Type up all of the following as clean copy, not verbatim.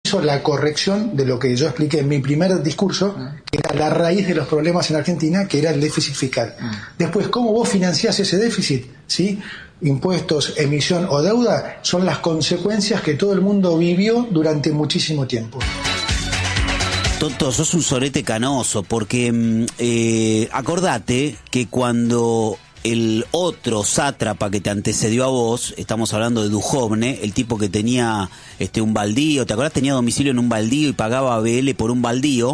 hizo la corrección de lo que yo expliqué en mi primer discurso, que era la raíz de los problemas en Argentina, que era el déficit fiscal. Después, ¿cómo vos financiás ese déficit? ¿Sí? Impuestos, emisión o deuda son las consecuencias que todo el mundo vivió durante muchísimo tiempo. Toto, sos un sorete canoso, porque acordate que cuando el otro sátrapa que te antecedió a vos, estamos hablando de Duhovne, el tipo que tenía un baldío, ¿te acordás? Tenía domicilio en un baldío y pagaba a BL por un baldío,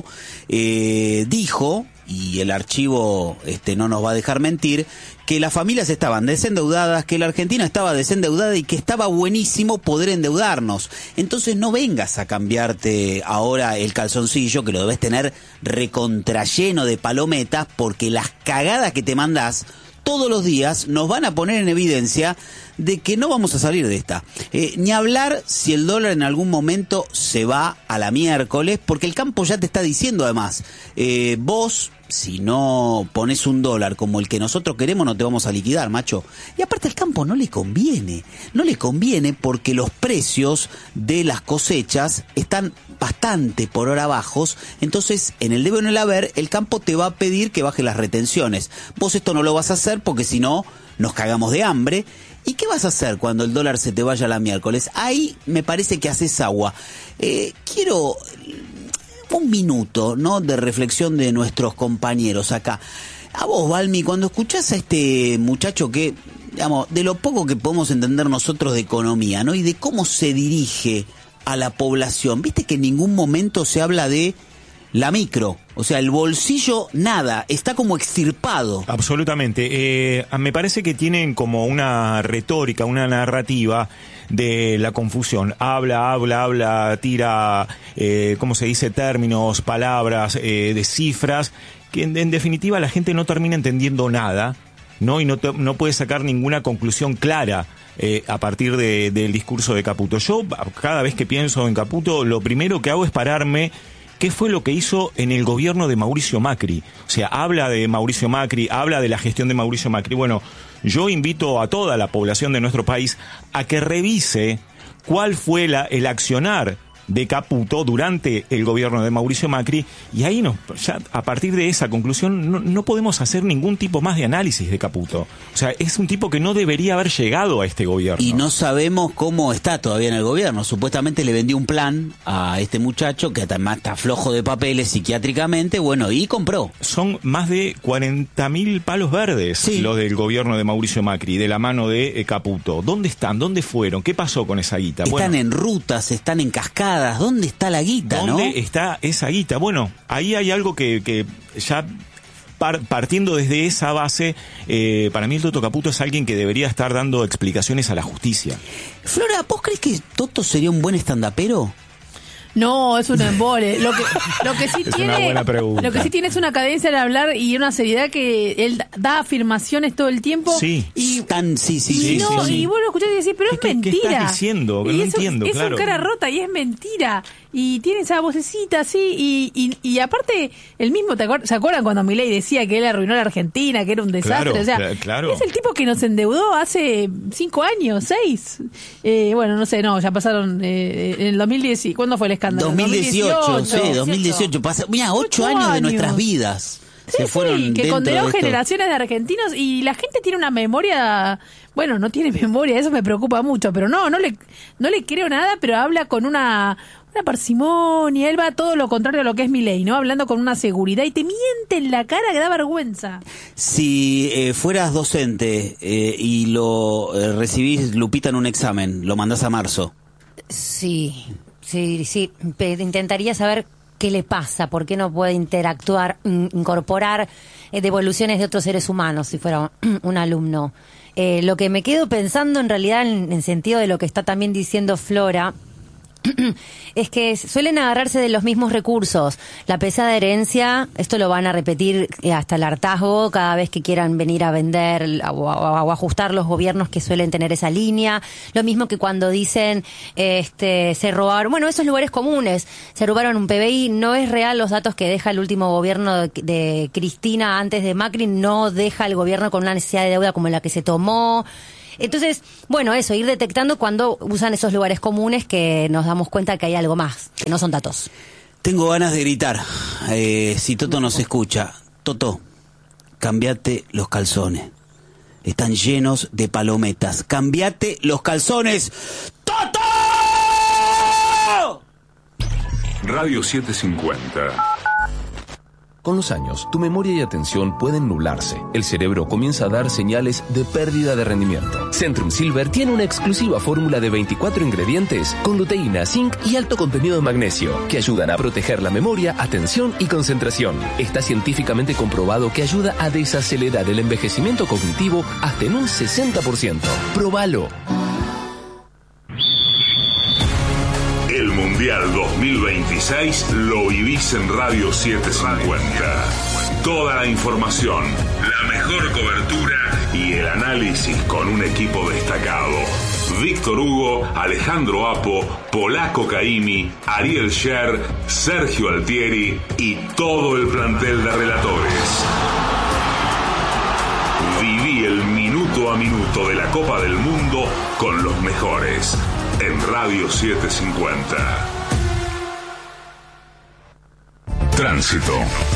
dijo, y el archivo no nos va a dejar mentir, que las familias estaban desendeudadas, que la Argentina estaba desendeudada y que estaba buenísimo poder endeudarnos. Entonces no vengas a cambiarte ahora el calzoncillo, que lo debes tener recontralleno de palometas, porque las cagadas que te mandás todos los días nos van a poner en evidencia de que no vamos a salir de esta. Ni hablar si el dólar en algún momento se va a la miércoles, porque el campo ya te está diciendo además, vos, si no pones un dólar como el que nosotros queremos, no te vamos a liquidar, macho. Y aparte al campo no le conviene porque los precios de las cosechas están bastante por hora bajos, entonces en el debe o en el haber, el campo te va a pedir que baje las retenciones. Vos esto no lo vas a hacer porque si no, nos cagamos de hambre. ¿Y qué vas a hacer cuando el dólar se te vaya la miércoles? Ahí me parece que haces agua. Quiero un minuto, ¿no?, de reflexión de nuestros compañeros acá. A vos, Balmi, cuando escuchás a este muchacho que, digamos, de lo poco que podemos entender nosotros de economía, ¿no?, y de cómo se dirige a la población, viste que en ningún momento se habla de la micro, o sea, el bolsillo, nada, está como extirpado. Absolutamente. Me parece que tienen como una retórica, una narrativa de la confusión. Habla, tira, ¿cómo se dice?, términos, palabras, de cifras, que en definitiva la gente no termina entendiendo nada, ¿no? Y no puede sacar ninguna conclusión clara a partir del discurso de Caputo. Yo, cada vez que pienso en Caputo, lo primero que hago es pararme. ¿Qué fue lo que hizo en el gobierno de Mauricio Macri? O sea, habla de Mauricio Macri, habla de la gestión de Mauricio Macri. Bueno, yo invito a toda la población de nuestro país a que revise cuál fue el accionar de Caputo durante el gobierno de Mauricio Macri, y ahí ya a partir de esa conclusión no podemos hacer ningún tipo más de análisis de Caputo. O sea, es un tipo que no debería haber llegado a este gobierno. Y no sabemos cómo está todavía en el gobierno. Supuestamente le vendió un plan a este muchacho que además está flojo de papeles psiquiátricamente, bueno, y compró. Son más de 40.000 palos verdes, sí, los del gobierno de Mauricio Macri, de la mano de Caputo. ¿Dónde están? ¿Dónde fueron? ¿Qué pasó con esa guita? Están en rutas, están en cascadas. ¿Dónde está la guita, ¿Dónde está esa guita? Bueno, ahí hay algo que ya partiendo desde esa base, para mí el Toto Caputo es alguien que debería estar dando explicaciones a la justicia. Flora, ¿vos crees que Toto sería un buen estandapero? No, es un embole. Lo que sí es tiene, una buena pregunta. Lo que sí tiene es una cadencia al hablar y una seriedad que él da afirmaciones todo el tiempo. Sí. Y sí. Y vos lo escuchás y decís, pero es mentira. ¿Qué estás diciendo? Y no eso, entiendo, es claro. un cara rota y es mentira. Y tiene esa vocecita así. Y aparte, el mismo, ¿se acuerdan cuando Milei decía que él arruinó a la Argentina, que era un desastre? Claro, o sea, claro. Es el tipo que nos endeudó hace 5 años, 6. Bueno, no sé, ya pasaron en el 2010. ¿Cuándo fue el escándalo? 2018. Sí, 2018. Mira, 8 años de nuestras vidas. Se fueron que condenó dentro de esto. generaciones de argentinos y la gente tiene una memoria, bueno, no tiene memoria, eso me preocupa mucho, pero no le creo nada, pero habla con una parsimonia, él va todo lo contrario a lo que es Milei, ¿no? Hablando con una seguridad y te miente en la cara que da vergüenza. Si fueras docente y lo recibís, Lupita, en un examen, lo mandás a marzo. Sí, intentaría saber qué le pasa, por qué no puede interactuar, incorporar devoluciones de otros seres humanos si fuera un alumno. Lo que me quedo pensando en realidad en sentido de lo que está también diciendo Flora es que suelen agarrarse de los mismos recursos. La pesada herencia, esto lo van a repetir hasta el hartazgo cada vez que quieran venir a vender o ajustar los gobiernos que suelen tener esa línea. Lo mismo que cuando dicen se robaron, bueno, esos lugares comunes, se robaron un PBI, no es real los datos que deja el último gobierno de Cristina antes de Macri, no deja el gobierno con una necesidad de deuda como la que se tomó. Entonces, bueno, eso, ir detectando cuando usan esos lugares comunes que nos damos cuenta que hay algo más, que no son datos. Tengo ganas de gritar. Si Toto nos escucha, Toto, cambiate los calzones. Están llenos de palometas. ¡Cambiate los calzones! ¡Toto! Radio 750. Con los años, tu memoria y atención pueden nublarse. El cerebro comienza a dar señales de pérdida de rendimiento. Centrum Silver tiene una exclusiva fórmula de 24 ingredientes con luteína, zinc y alto contenido de magnesio que ayudan a proteger la memoria, atención y concentración. Está científicamente comprobado que ayuda a desacelerar el envejecimiento cognitivo hasta en un 60%. ¡Próbalo! El Mundial 2026 lo vivís en Radio 750. Toda la información, la mejor cobertura y el análisis con un equipo destacado. Víctor Hugo, Alejandro Apo, Polaco Caimi, Ariel Scher, Sergio Altieri y todo el plantel de relatores. Viví el minuto a minuto de la Copa del Mundo con los mejores. En Radio 750. Tránsito.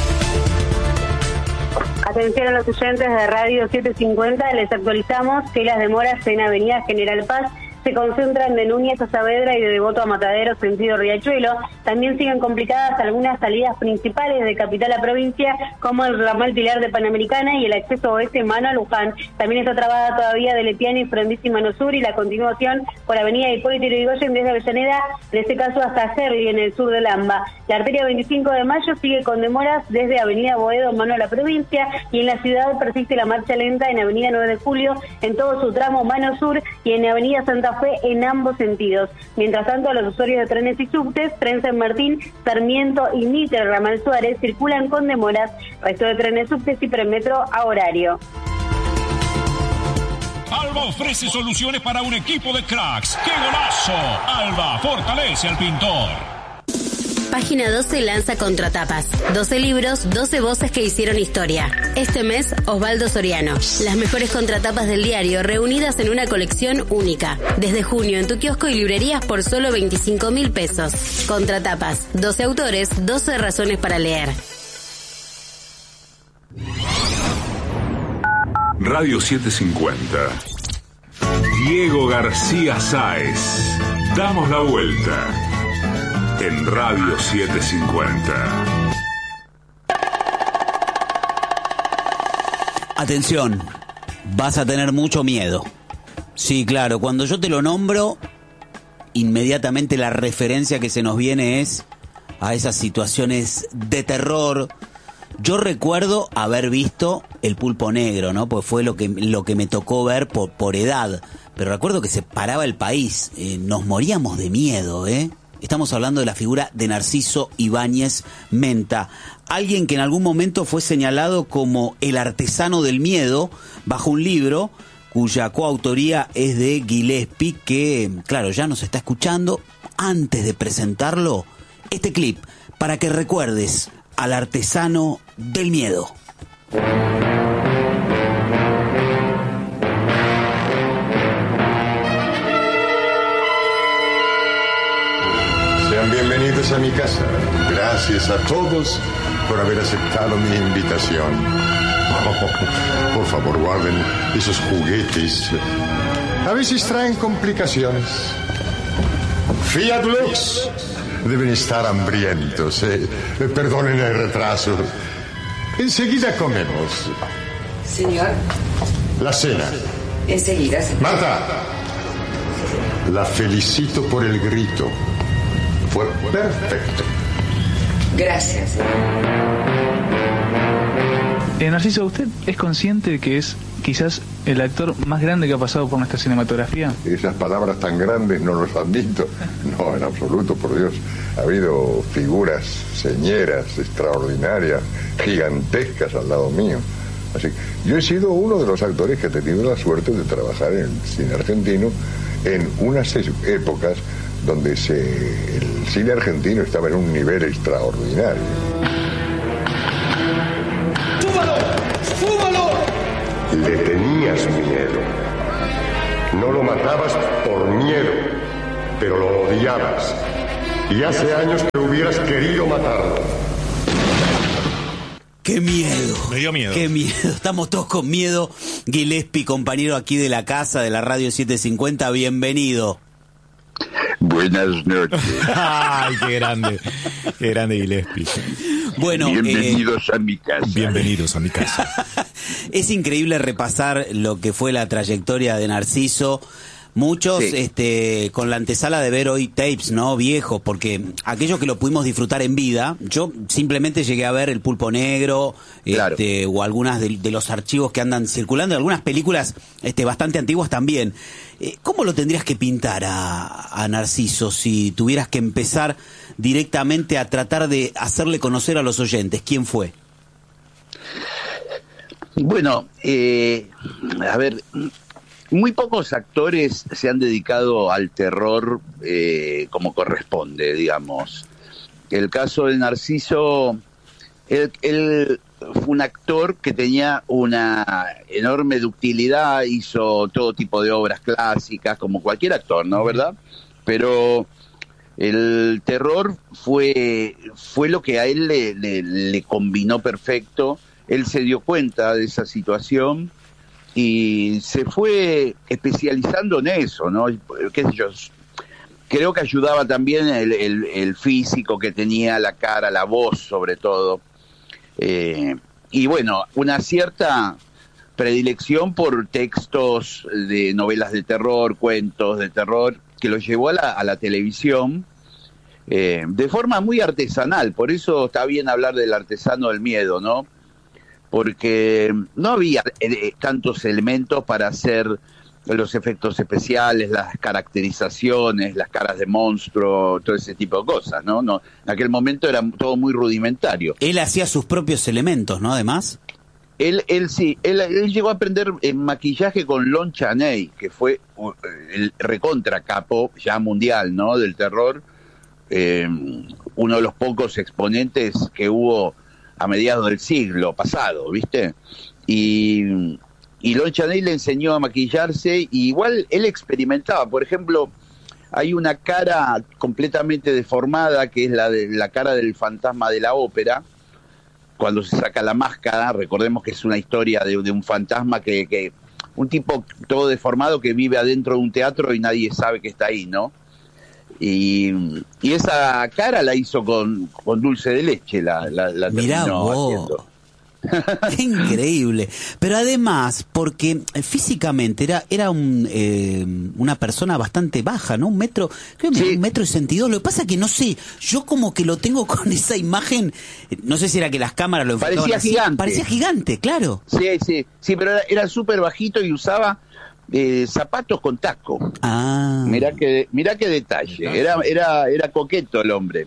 Atención a los oyentes de Radio 750, les actualizamos que las demoras en Avenida General Paz se concentran de Núñez a Saavedra y de Devoto a Matadero, sentido Riachuelo. También siguen complicadas algunas salidas principales de capital a provincia, como el ramal Pilar de Panamericana y el acceso oeste Mano a Luján. También está trabada todavía de Letiani y Frondizi Mano Sur, y la continuación por Avenida Hipólito Yrigoyen desde Avellaneda, en este caso hasta Cerri, en el sur de Lamba. La arteria 25 de Mayo sigue con demoras desde Avenida Boedo Mano a la provincia, y en la ciudad persiste la marcha lenta en Avenida 9 de Julio en todo su tramo Mano Sur y en Avenida Santa Fe en ambos sentidos. Mientras tanto, a los usuarios de trenes y subtes, Tren San Martín, Sarmiento y Mitre Ramal Suárez circulan con demoras. Resto de trenes, subtes y premetro a horario. Alba ofrece soluciones para un equipo de cracks. ¡Qué golazo! Alba fortalece al pintor. Página 12 lanza Contratapas. 12 libros, 12 voces que hicieron historia. Este mes, Osvaldo Soriano. Las mejores contratapas del diario reunidas en una colección única. Desde junio en tu kiosco y librerías por solo 25.000 pesos. Contratapas. 12 autores, 12 razones para leer. Radio 750. Diego García Sáez. Damos la vuelta. En Radio 750. Atención, vas a tener mucho miedo. Sí, claro, cuando yo te lo nombro, inmediatamente la referencia que se nos viene es a esas situaciones de terror. Yo recuerdo haber visto El Pulpo Negro, ¿no? Pues fue lo que me tocó ver por edad. Pero recuerdo que se paraba el país. Nos moríamos de miedo, ¿eh? Estamos hablando de la figura de Narciso Ibáñez Menta, alguien que en algún momento fue señalado como el artesano del miedo bajo un libro cuya coautoría es de Gillespie, que, claro, ya nos está escuchando. Antes de presentarlo, este clip para que recuerdes al artesano del miedo. Bienvenidos a mi casa. Gracias a todos por haber aceptado mi invitación. Oh, por favor, guarden esos juguetes. A veces traen complicaciones. Fiat Lux. Deben estar hambrientos. Perdonen el retraso. Enseguida comemos. Señor. La cena. Enseguida, señor. Marta. La felicito por el grito. Fue perfecto. Gracias. Narciso, ¿usted es consciente de que es quizás el actor más grande que ha pasado por nuestra cinematografía? Esas palabras tan grandes no los admito. No, en absoluto, por Dios. Ha habido figuras señeras, extraordinarias, gigantescas al lado mío. Así, yo he sido uno de los actores que ha tenido la suerte de trabajar en el cine argentino en unas épocas donde el cine argentino estaba en un nivel extraordinario. ¡Súbalo! ¡Súbalo! Le tenías miedo. No lo matabas por miedo, pero lo odiabas. Y hace años que hubieras querido matarlo. ¡Qué miedo! Me dio miedo. ¡Qué miedo! Estamos todos con miedo. Gillespie, compañero aquí de la casa, de la Radio 750, bienvenido. Buenas noches. ¡Ay, qué grande! ¡Qué grande Gillespie! Bueno, bienvenidos a mi casa. Bienvenidos a mi casa. Es increíble repasar lo que fue la trayectoria de Narciso. Muchos con la antesala de ver hoy tapes, ¿no? Viejos, porque aquellos que lo pudimos disfrutar en vida, yo simplemente llegué a ver El Pulpo Negro, claro, o algunas de los archivos que andan circulando, algunas películas bastante antiguas también. ¿Cómo lo tendrías que pintar a Narciso si tuvieras que empezar directamente a tratar de hacerle conocer a los oyentes? ¿Quién fue? Bueno, a ver, muy pocos actores se han dedicado al terror como corresponde, digamos. El caso de Narciso, él fue un actor que tenía una enorme ductilidad, hizo todo tipo de obras clásicas, como cualquier actor, ¿no? ¿Verdad? Pero el terror fue lo que a él le combinó perfecto. Él se dio cuenta de esa situación y se fue especializando en eso, ¿no? ¿Qué sé yo? Creo que ayudaba también el físico que tenía, la cara, la voz sobre todo. Y bueno, una cierta predilección por textos de novelas de terror, cuentos de terror, que lo llevó a la televisión de forma muy artesanal. Por eso está bien hablar del artesano del miedo, ¿no? Porque no había tantos elementos para hacer los efectos especiales, las caracterizaciones, las caras de monstruo, todo ese tipo de cosas, ¿no? En aquel momento era todo muy rudimentario. Él hacía sus propios elementos, ¿no? Además. Él llegó a aprender maquillaje con Lon Chaney, que fue el recontra capo ya mundial, ¿no? Del terror, uno de los pocos exponentes que hubo a mediados del siglo pasado, ¿viste? Y Lon Chaney le enseñó a maquillarse, y igual él experimentaba. Por ejemplo, hay una cara completamente deformada, que es la cara del fantasma de la ópera, cuando se saca la máscara. Recordemos que es una historia de un fantasma que un tipo todo deformado que vive adentro de un teatro y nadie sabe que está ahí, ¿no? Y esa cara la hizo con dulce de leche, la Mirá terminó vos. haciendo. Qué increíble. Pero además, porque físicamente era una persona bastante baja, ¿no? 1,62 m. Lo que pasa que no sé, yo como que lo tengo con esa imagen, no sé si era que las cámaras lo enfocaban Parecía así. gigante. Parecía gigante, claro. Sí, pero era súper bajito y usaba zapatos con taco. Ah. Mirá qué detalle. Era coqueto el hombre.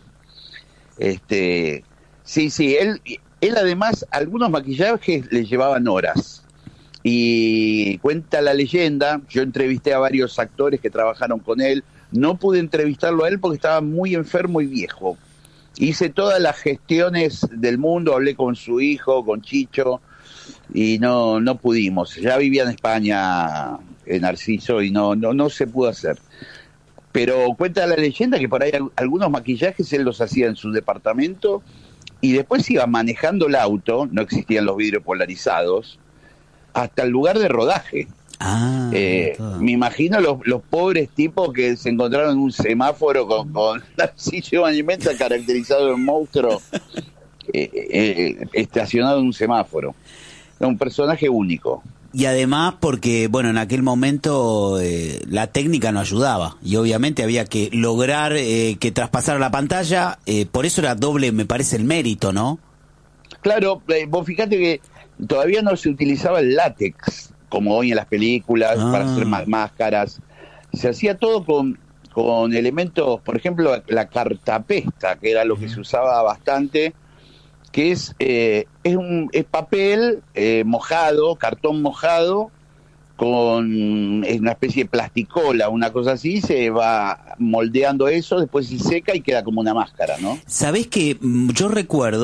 Sí, él además, algunos maquillajes le llevaban horas. Y cuenta la leyenda, yo entrevisté a varios actores que trabajaron con él, no pude entrevistarlo a él porque estaba muy enfermo y viejo. Hice todas las gestiones del mundo, hablé con su hijo, con Chicho, y no pudimos. Ya vivía en España, en Narciso, y no se pudo hacer. Pero cuenta la leyenda que por ahí algunos maquillajes él los hacía en su departamento, y después iba manejando el auto, no existían los vidrios polarizados, hasta el lugar de rodaje. Me imagino los pobres tipos que se encontraron en un semáforo con Narciso Banimenta caracterizado en monstruo, estacionado en un semáforo. Era un personaje único. Y además porque, bueno, en aquel momento la técnica no ayudaba y obviamente había que lograr que traspasara la pantalla, por eso era doble, me parece, el mérito, ¿no? Claro, vos fíjate que todavía no se utilizaba el látex, como hoy en las películas, para hacer máscaras. Se hacía todo con elementos, por ejemplo, la cartapesta, que era lo que se usaba bastante, que es papel mojado, cartón mojado, con una especie de plasticola, una cosa así, se va moldeando eso, después se seca y queda como una máscara, ¿no? Sabés que yo recuerdo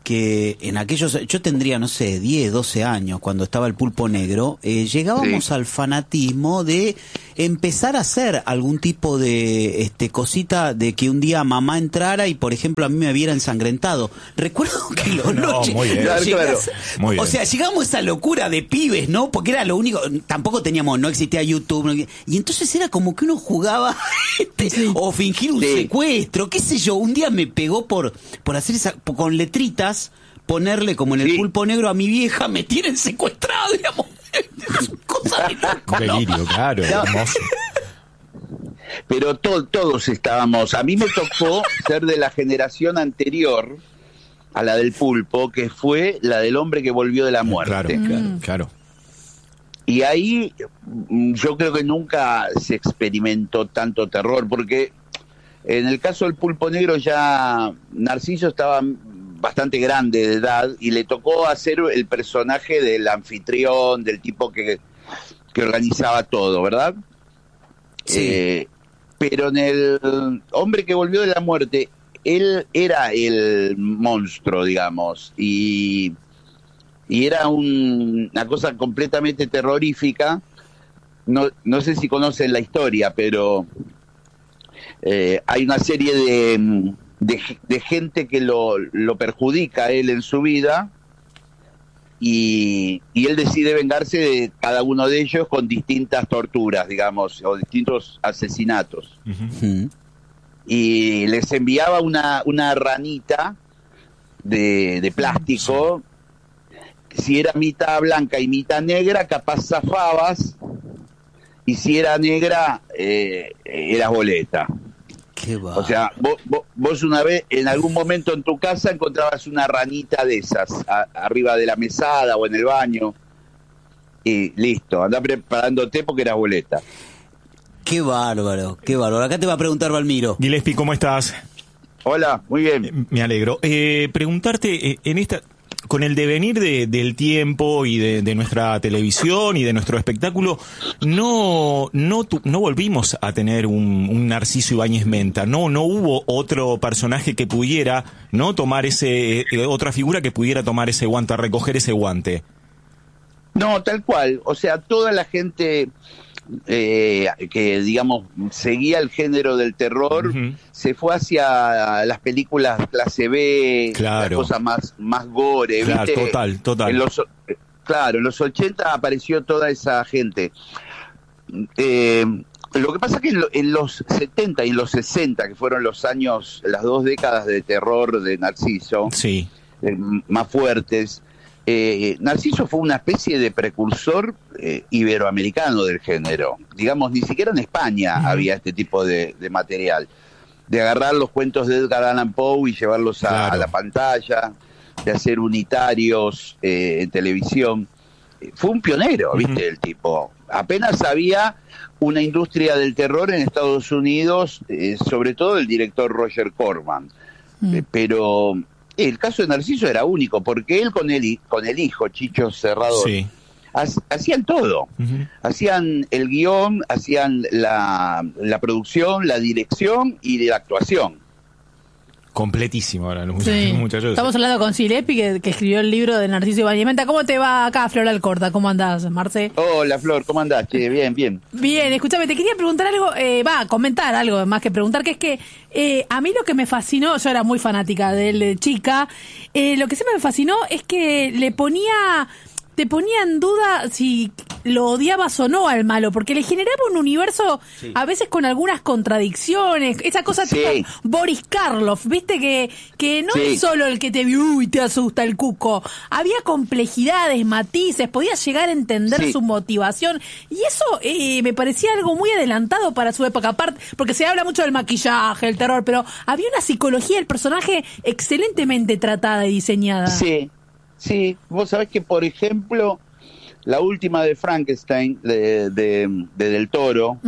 que en aquellos, yo tendría, no sé, 10, 12 años, cuando estaba el Pulpo Negro, llegábamos al fanatismo de empezar a hacer algún tipo de cosita de que un día mamá entrara y, por ejemplo, a mí me viera ensangrentado. Recuerdo que muy bien. Muy bien. o sea, llegamos a esa locura de pibes, ¿no? Porque era lo único, tampoco teníamos, no existía YouTube, y entonces era como que uno jugaba o fingir un secuestro, qué sé yo. Un día me pegó por hacer esa, con letritas, ponerle como en el Pulpo Negro a mi vieja, me tienen secuestrado, digamos. Es cosa de loco, delirio, claro, hermoso. Pero todos estábamos, a mí me tocó ser de la generación anterior a la del Pulpo, que fue la del hombre que volvió de la muerte. Claro. Y ahí yo creo que nunca se experimentó tanto terror, porque en el caso del Pulpo Negro ya Narciso estaba bastante grande de edad y le tocó hacer el personaje del anfitrión, del tipo que organizaba todo, ¿verdad? Sí. Pero en el hombre que volvió de la muerte, él era el monstruo, digamos, y era una cosa completamente terrorífica. No sé si conocen la historia, pero hay una serie de gente que lo perjudica a él en su vida, y él decide vengarse de cada uno de ellos con distintas torturas, digamos, o distintos asesinatos. Uh-huh. Y les enviaba una ranita de plástico. Si era mitad blanca y mitad negra, capaz zafabas, y si era negra, eras boleta. O sea, vos una vez, en algún momento en tu casa, encontrabas una ranita de esas, arriba de la mesada o en el baño, y listo, andá preparándote porque eras boleta. Qué bárbaro, qué bárbaro. Acá te va a preguntar Valmiro. Gillespie, ¿cómo estás? Hola, muy bien. Me alegro. Preguntarte, en esta... Con el devenir del tiempo y de nuestra televisión y de nuestro espectáculo, no volvimos a tener un Narciso Ibáñez Menta. No hubo otro personaje que pudiera tomar otra figura que pudiera tomar ese guante, recoger ese guante. No, tal cual. O sea, toda la gente que, digamos, seguía el género del terror, se fue hacia las películas clase B, las cosas más gore, claro, ¿viste? Total. En los 80 apareció toda esa gente. Lo que pasa es que en los 70 y en los 60, que fueron los años, las 2 décadas de terror de Narciso, más fuertes, Narciso fue una especie de precursor iberoamericano del género. Digamos, ni siquiera en España había este tipo de material. De agarrar los cuentos de Edgar Allan Poe y llevarlos a la pantalla, de hacer unitarios en televisión. Fue un pionero, ¿viste? El tipo. Apenas había una industria del terror en Estados Unidos, sobre todo el director Roger Corman. Pero... el caso de Narciso era único, porque él con el hijo, Chicho Serrador, hacían todo. Hacían el guión, hacían la producción, la dirección y la actuación. Completísimo ahora, los Sí. muchachos. Estamos hablando con Gillespie, que escribió el libro de Narciso Ibáñez Menta. ¿Cómo te va acá, Flor Alcorta? ¿Cómo andás, Marce? Hola, Flor, ¿cómo andás? Che, bien. Bien, escúchame, te quería preguntar algo, comentar algo más que preguntar, que es que a mí lo que me fascinó, yo era muy fanática de él de chica, lo que siempre me fascinó es que te ponía en duda si lo odiabas o no al malo, porque le generaba un universo a veces con algunas contradicciones, esa cosa tipo Boris Karloff, viste que no es solo el que te vio y te asusta el cuco, había complejidades, matices, podías llegar a entender su motivación, y eso me parecía algo muy adelantado para su época, aparte, porque se habla mucho del maquillaje, el terror, pero había una psicología del personaje excelentemente tratada y diseñada. Sí, vos sabés que, por ejemplo, la última de Frankenstein, de Del Toro,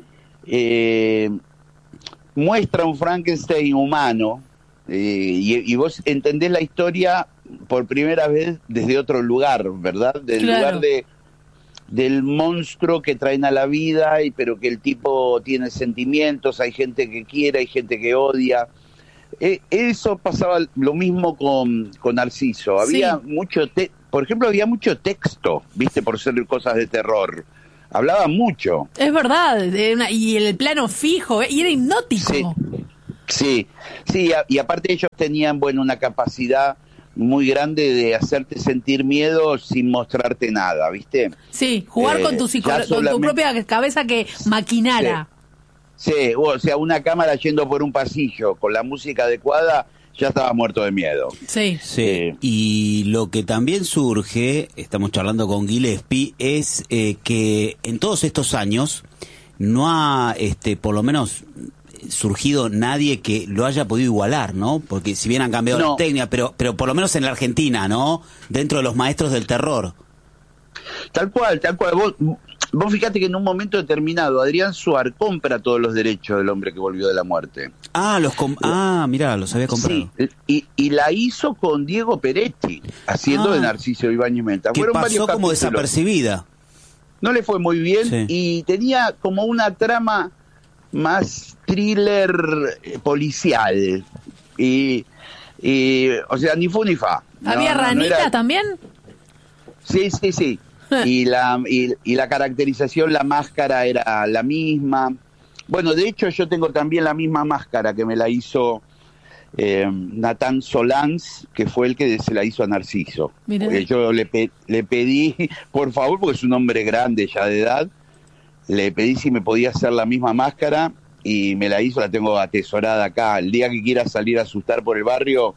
muestra un Frankenstein humano, y vos entendés la historia por primera vez desde otro lugar, ¿verdad? Del lugar del monstruo que traen a la vida, pero que el tipo tiene sentimientos, hay gente que quiere, hay gente que odia. eso pasaba lo mismo con Narciso. Había mucho, por ejemplo, había mucho texto, viste, por ser cosas de terror. Hablaba mucho. Es verdad, y el plano fijo, y era hipnótico. Sí, y aparte ellos tenían, bueno, una capacidad muy grande de hacerte sentir miedo sin mostrarte nada, ¿viste? Sí, jugar con tu propia cabeza que maquinara. Sí, o sea, una cámara yendo por un pasillo con la música adecuada, ya estaba muerto de miedo. Sí. Y lo que también surge, estamos charlando con Gillespie, es que en todos estos años no ha, por lo menos, surgido nadie que lo haya podido igualar, ¿no? Porque si bien han cambiado las técnicas, pero por lo menos en la Argentina, ¿no? Dentro de los maestros del terror. Tal cual. Vos fíjate que en un momento determinado Adrián Suar compra todos los derechos del hombre que volvió de la muerte. Mirá, los había comprado. Sí, y la hizo con Diego Peretti, haciendo de Narciso Ibáñez Menta. Que pasó como desapercibida. No le fue muy bien y tenía como una trama más thriller policial. Y o sea, ni fu ni fa. ¿Había ranita también? Sí. Y la caracterización, la máscara era la misma. Bueno, de hecho yo tengo también la misma máscara que me la hizo Nathan Solans, que fue el que se la hizo a Narciso. Porque yo le pedí, por favor, porque es un hombre grande ya de edad, le pedí si me podía hacer la misma máscara y me la hizo, la tengo atesorada acá. El día que quiera salir a asustar por el barrio,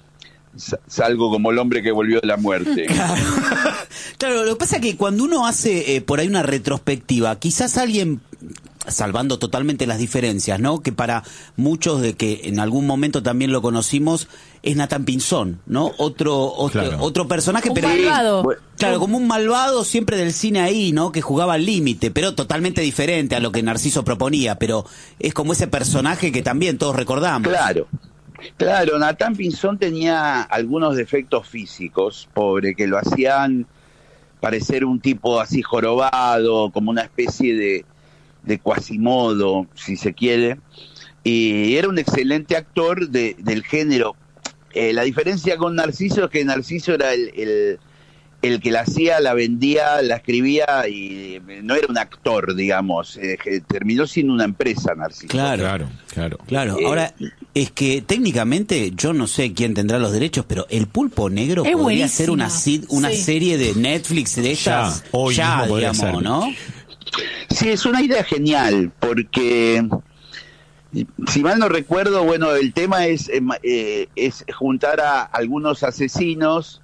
salgo como el hombre que volvió de la muerte. Claro, lo que pasa es que cuando uno hace por ahí una retrospectiva, quizás alguien, salvando totalmente las diferencias, ¿no? Que para muchos de que en algún momento también lo conocimos, es Nathan Pinzón, ¿no? Otro personaje, un malvado. Claro, como un malvado siempre del cine ahí, ¿no? Que jugaba al límite, pero totalmente diferente a lo que Narciso proponía, pero es como ese personaje que también todos recordamos. Claro, Nathan Pinzón tenía algunos defectos físicos, pobre, que lo hacían parecer un tipo así jorobado, como una especie de Quasimodo, si se quiere, y era un excelente actor del género. La diferencia con Narciso es que Narciso era el que la hacía, la vendía, la escribía y no era un actor, digamos. Terminó siendo una empresa, Narciso. Claro. Ahora, es que técnicamente yo no sé quién tendrá los derechos, pero El Pulpo Negro podría ser una serie de Netflix de estas ya digamos, ¿no? Sí, es una idea genial, porque si mal no recuerdo, bueno, el tema es juntar a algunos asesinos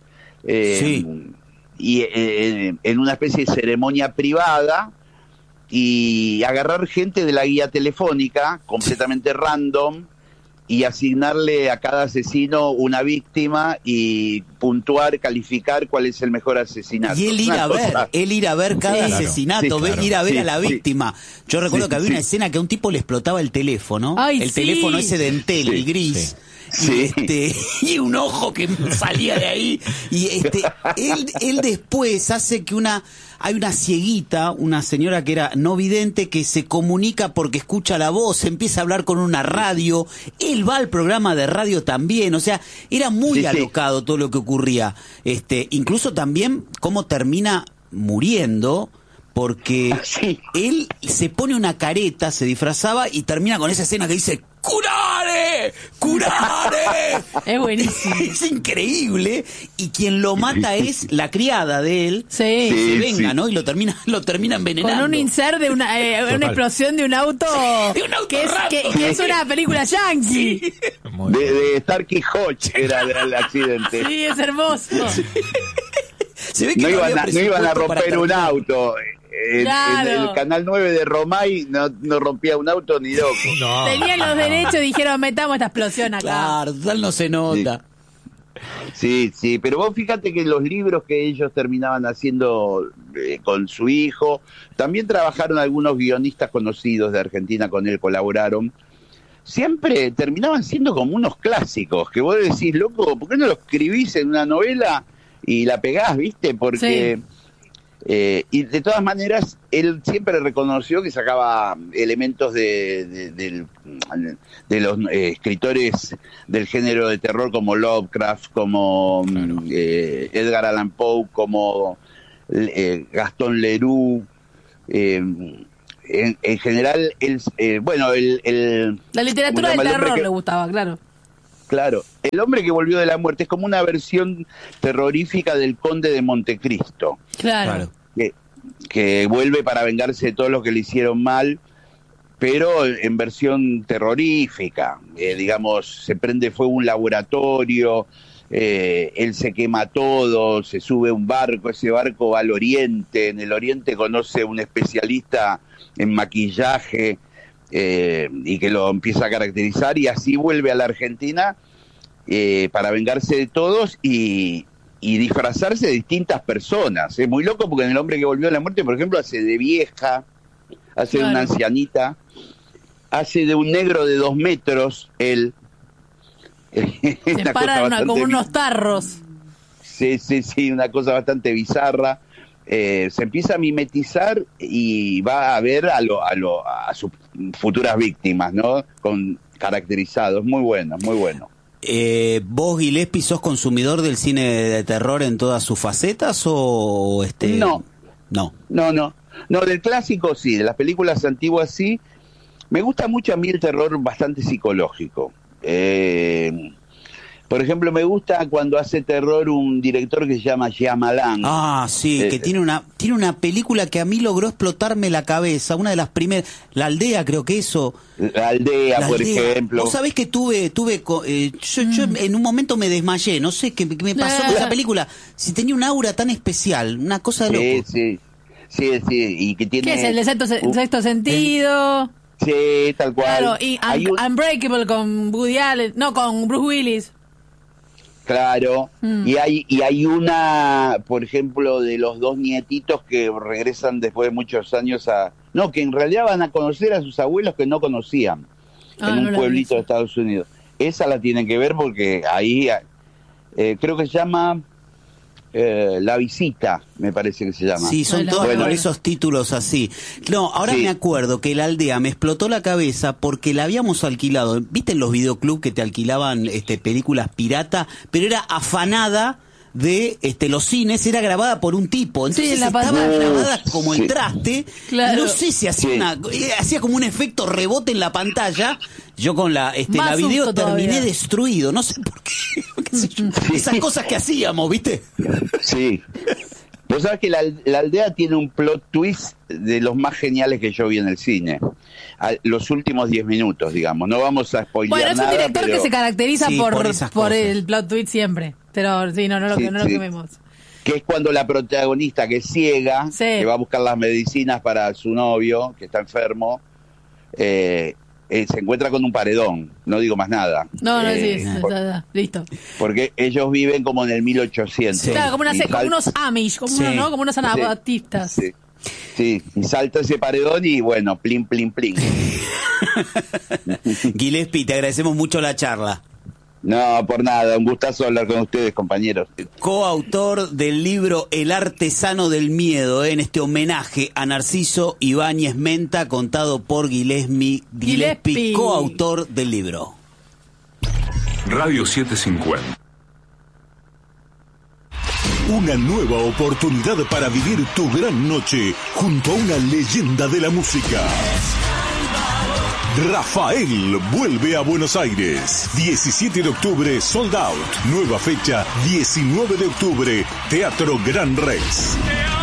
y en una especie de ceremonia privada y agarrar gente de la guía telefónica completamente random y asignarle a cada asesino una víctima y puntuar, calificar cuál es el mejor asesinato. Y él ir a ver cada asesinato, ir a ver a la víctima. Yo recuerdo que había una escena que a un tipo le explotaba el teléfono, teléfono ese de Entel, el gris. Y un ojo que salía de ahí y él después hace que hay una cieguita, una señora que era no vidente, que se comunica porque escucha la voz, empieza a hablar con una radio, él va al programa de radio también, o sea, era muy alocado todo lo que ocurría, incluso también cómo termina muriendo, porque él se pone una careta, se disfrazaba y termina con esa escena que dice ¡Curare! ¡Curare! Es buenísimo. Es increíble. Y quien lo mata es la criada de él. Se venga, ¿no? Y lo termina envenenando. Con un insert de una explosión de un auto. Que es una película yankee. De Starkey Hodge era el accidente. Sí, es hermoso. Se ve que no iban a romper un auto. En el canal 9 de Romay no rompía un auto ni loco. Tenían los derechos y dijeron, metamos esta explosión acá. Claro, total no se nota. Sí, pero vos fíjate que los libros que ellos terminaban haciendo con su hijo, también trabajaron algunos guionistas conocidos de Argentina, con él colaboraron, siempre terminaban siendo como unos clásicos, que vos decís, loco, ¿por qué no lo escribís en una novela y la pegás, viste? Porque Y de todas maneras, él siempre reconoció que sacaba elementos de los escritores del género de terror como Lovecraft, como Edgar Allan Poe, como Gaston Leroux. En general, la literatura del terror le gustaba, claro. Claro, El hombre que volvió de la muerte es como una versión terrorífica del Conde de Montecristo. Claro. Que vuelve para vengarse de todos los que le hicieron mal, pero en versión terrorífica. Digamos, se prende fuego un laboratorio, él se quema todo, se sube a un barco, ese barco va al oriente, en el oriente conoce un especialista en maquillaje, y que lo empieza a caracterizar, y así vuelve a la Argentina para vengarse de todos y disfrazarse de distintas personas. Es muy loco porque en El hombre que volvió de la muerte, por ejemplo, hace de vieja, hace de una ancianita, hace de un negro de 2 metros, él. Se paran como unos tarros. Sí, una cosa bastante bizarra. Se empieza a mimetizar y va a ver a sus futuras víctimas, ¿no? Caracterizados. Muy bueno, muy bueno. ¿Vos, Gillespie, sos consumidor del cine de terror en todas sus facetas o No, del clásico sí, de las películas antiguas sí. Me gusta mucho a mí el terror bastante psicológico. Por ejemplo, me gusta cuando hace terror un director que se llama Shyamalan. Ah, sí, que tiene una película que a mí logró explotarme la cabeza, una de las primeras, La Aldea, creo que eso. La Aldea, por ejemplo. Vos sabés que yo en un momento me desmayé, no sé qué me pasó con esa película, si tenía un aura tan especial, una cosa de loco. Sí, y que tiene... ¿Qué es el de sexto sentido? Sí, tal cual. Claro, y Unbreakable con Woody Allen, no, con Bruce Willis. Claro, y hay una, por ejemplo, de los 2 nietitos que regresan después de muchos años que en realidad van a conocer a sus abuelos que no conocían en un pueblito de Estados Unidos. Esa la tienen que ver porque ahí creo que se llama La Visita, me parece que se llama. Sí, son todos esos títulos así. No, ahora me acuerdo que La Aldea me explotó la cabeza porque la habíamos alquilado. ¿Viste en los videoclubs que te alquilaban películas pirata? Pero era afanada de los cines, era grabada por un tipo. Entonces estaba grabada como el traste. Claro. No sé si hacía como un efecto rebote en la pantalla. Yo con la video terminé destruido, no sé por qué. Esas cosas que hacíamos, ¿viste? Sí. Vos sabés que la Aldea tiene un plot twist de los más geniales que yo vi en el cine. Los últimos 10 minutos, digamos. No vamos a spoilear nada. Bueno, es un director que se caracteriza por el plot twist siempre. Pero sí, no lo quememos. Que es cuando la protagonista, que es ciega, que va a buscar las medicinas para su novio, que está enfermo, se encuentra con un paredón. No digo más nada. Listo. Porque ellos viven como en el 1800. Claro, como unos Amish, como unos anabaptistas. Sí, y salta ese paredón y bueno, plin. Gillespie, te agradecemos mucho la charla. No, por nada, un gustazo hablar con ustedes, compañeros. Coautor del libro El artesano del miedo, en este homenaje a Narciso Ibáñez Menta, contado por Gillespie, coautor del libro. Radio 750. Una nueva oportunidad para vivir tu gran noche junto a una leyenda de la música. Rafael vuelve a Buenos Aires. 17 de octubre, sold out. Nueva fecha, 19 de octubre, Teatro Gran Rex.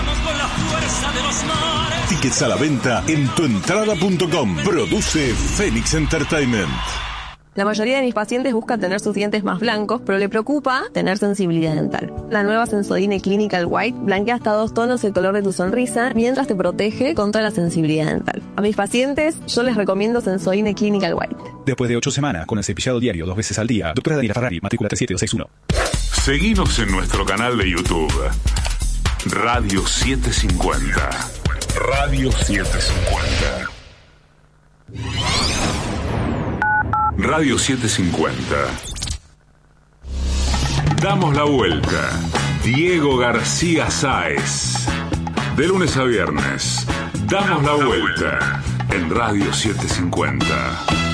Tickets a la venta en tuentrada.com. Produce Phoenix Entertainment. La mayoría de mis pacientes buscan tener sus dientes más blancos, pero le preocupa tener sensibilidad dental. La nueva Sensodyne Clinical White blanquea hasta 2 tonos el color de tu sonrisa mientras te protege contra la sensibilidad dental. A mis pacientes yo les recomiendo Sensodyne Clinical White. Después de 8 semanas con el cepillado diario 2 veces al día, doctora Daniela Ferrari, matrícula 37261. Seguinos en nuestro canal de YouTube. Radio 750. Radio 750. Radio 750. Damos la vuelta. Diego García Sáez. De lunes a viernes, damos la vuelta en Radio 750.